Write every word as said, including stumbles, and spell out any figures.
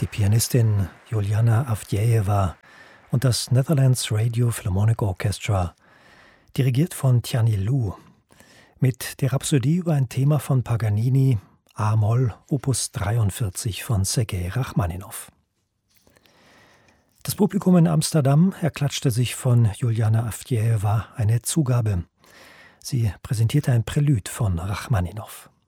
die Pianistin Juliana Avdejewa und das Netherlands Radio Philharmonic Orchestra, dirigiert von Tianyi Lu, mit der Rhapsodie über ein Thema von Paganini, A-Moll, Opus dreiundvierzig von Sergei Rachmaninow. Das Publikum in Amsterdam erklatschte sich von Juliana Avdejewa eine Zugabe. Sie präsentierte ein Prälude von Rachmaninow.